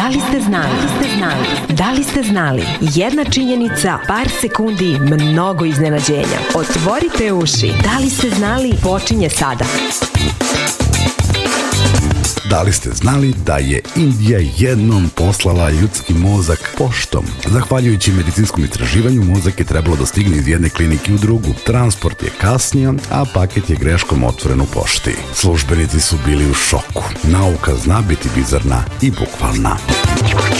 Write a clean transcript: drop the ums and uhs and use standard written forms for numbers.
Da li ste znali? Da li ste znali? Jedna činjenica, par sekundi, mnogo iznenađenja. Otvorite uši. Da li ste znali? Počinje sada. Da li ste znali da je Indija jednom poslala ljudski mozak poštom? Zahvaljujući medicinskom istraživanju, mozak je trebalo da stigne iz jedne klinike u drugu. Transport je kasnio, a paket je greškom otvoren u pošti. Službenici su bili u šoku. Nauka zna biti bizarna i bukvalna.